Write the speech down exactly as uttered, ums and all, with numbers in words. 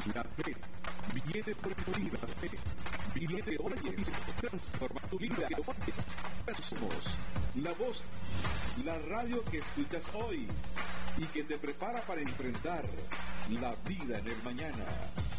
La fe viene por el oír, la fe viene por el oír, transforma tu vida. Somos la voz, la radio que escuchas hoy y que te prepara para enfrentar la vida en el mañana.